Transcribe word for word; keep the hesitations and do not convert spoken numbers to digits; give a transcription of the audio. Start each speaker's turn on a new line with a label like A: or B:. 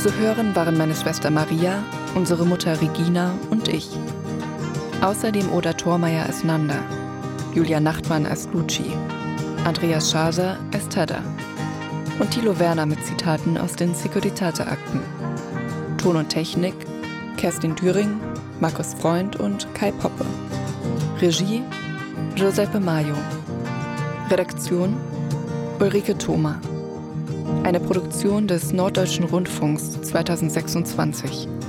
A: zu hören waren meine Schwester Maria, unsere Mutter Regina und ich. Außerdem Oda Thormeyer als Nanda, Julia Nachtmann als Luci, Andreas Schaser als Tada und Thilo Werner mit Zitaten aus den Securitate-Akten. Ton und Technik Kerstin Düring, Markus Freund und Kai Poppe. Regie Giuseppe Maio. Redaktion Ulrike Thoma. Eine Produktion des Norddeutschen Rundfunks zweitausendsechsundzwanzig.